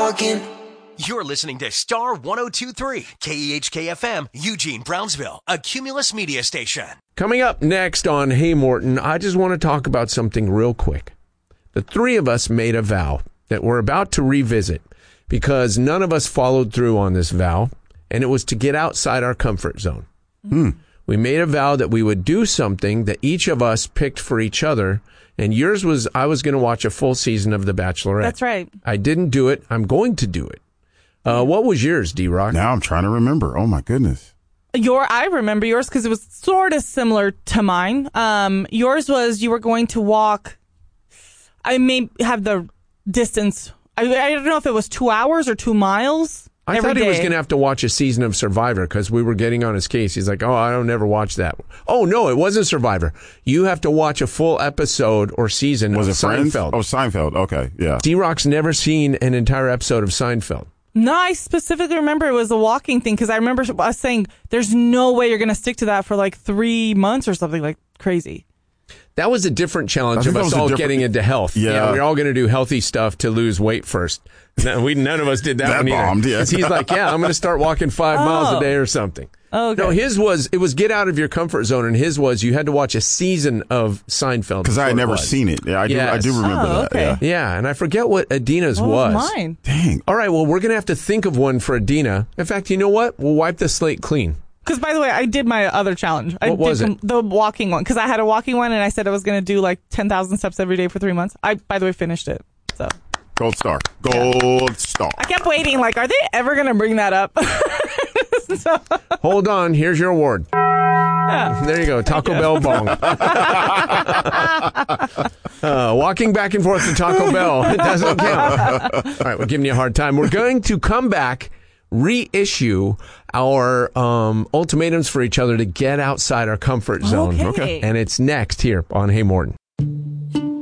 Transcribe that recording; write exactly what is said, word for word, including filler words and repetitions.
walking. You're listening to Star one oh two point three, K E H K F M, Eugene, Brownsville, a Cumulus media station. Coming up next on Hey Morton, I just want to talk about something real quick. The three of us made a vow that we're about to revisit because none of us followed through on this vow, and it was to get outside our comfort zone. Hmm. We made a vow that we would do something that each of us picked for each other, and yours was I was going to watch a full season of The Bachelorette. That's right. I didn't do it. I'm going to do it. Uh, what was yours, D-Rock? Now I'm trying to remember. Oh, my goodness. Your, I remember yours because it was sort of similar to mine. Um, yours was you were going to walk. I may have the distance. I, I don't know if it was two hours or two miles. I every thought he day. was going to have to watch a season of Survivor because we were getting on his case. He's like, oh, I don't never watch that. Oh, no, it wasn't Survivor. You have to watch a full episode or season Was of it Friends? Seinfeld. Oh, Seinfeld. Okay, yeah. D-Rock's never seen an entire episode of Seinfeld. No, I specifically remember it was a walking thing because I remember us saying there's no way you're going to stick to that for like three months or something like crazy. That was a different I challenge think of that us was a all different- getting into health. Yeah. we're all going to do healthy stuff to lose weight first. No, we none of us did that, That one either. bombed, yeah. 'Cause he's like, yeah, I'm going to start walking five miles a Oh. day or something. Oh, okay. No, his was, it was get out of your comfort zone, and his was you had to watch a season of Seinfeld. Because I had before it never was. seen it. Yeah, I do, I Yes. do remember Oh, that. okay. Yeah. Yeah, and I forget what Adina's What was. was mine? Dang. All right, well, we're going to have to think of one for Adina. In fact, you know what? We'll wipe the slate clean. Because, by the way, I did my other challenge. I What was did it? the walking one. Because I had a walking one, and I said I was going to do like ten thousand steps every day for three months. I, by the way, finished it. So Gold star. Gold star. I kept waiting. Like, are they ever going to bring that up? So, Hold on, here's your award. There you go, Taco Bell bong. uh, walking back and forth to Taco Bell, it doesn't count. All right, we're giving you a hard time. We're going to come back, reissue our um, ultimatums for each other to get outside our comfort zone. Okay. And it's next here on Hey Morton.